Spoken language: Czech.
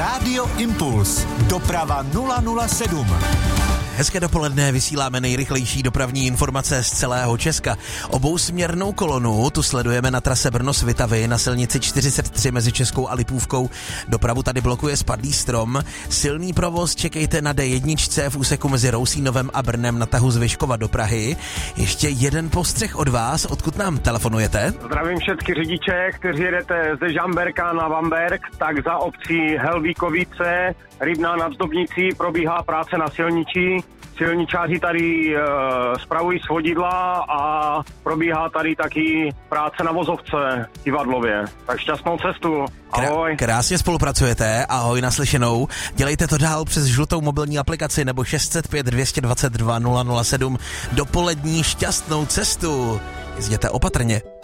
Rádio Impuls. Doprava 007. Hezké dopoledne, vysíláme nejrychlejší dopravní informace z celého Česka. Obousměrnou kolonu tu sledujeme na trase Brno-Svitavy na silnici 43 mezi Českou a Lipůvkou. Dopravu tady blokuje spadlý strom. Silný provoz čekejte na D1 v úseku mezi Rousínovem a Brnem na tahu z Vyškova do Prahy. Ještě jeden postřeh od vás, odkud nám telefonujete? Zdravím všechny řidiče, kteří jedete ze Žamberka na Vamberk, tak za obcí Helvíkovice, Rybná nad Zdobnicí probíhá práce na silniči. Silničáři tady spravují svodidla a probíhá tady taky práce na vozovce v Ivadlově. Tak šťastnou cestu. Ahoj. Krásně spolupracujete, ahoj, naslyšenou. Dělejte to dál přes žlutou mobilní aplikaci nebo 605 222 007. Dopolední šťastnou cestu. Jezděte opatrně.